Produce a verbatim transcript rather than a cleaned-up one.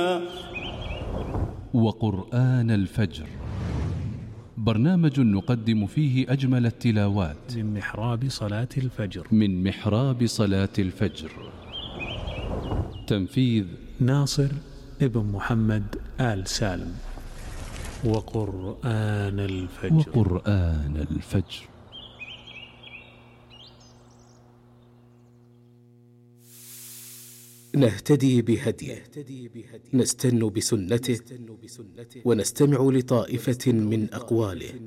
وقرآن الفجر، برنامج نقدم فيه أجمل التلاوات من محراب صلاة الفجر من محراب صلاة الفجر. تنفيذ ناصر ابن محمد آل سالم. وقرآن الفجر وقرآن الفجر. نهتدي بهديه، نستن بسنته، ونستمع لطائفة من أقواله.